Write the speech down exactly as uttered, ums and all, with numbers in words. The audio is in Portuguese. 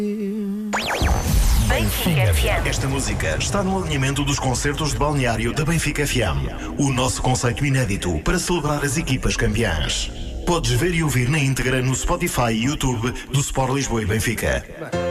Benfica F M. Esta música está no alinhamento dos concertos de balneário da Benfica F M. O nosso conceito inédito para celebrar as equipas campeãs. Podes ver e ouvir na íntegra no Spotify e YouTube do Sport Lisboa e Benfica.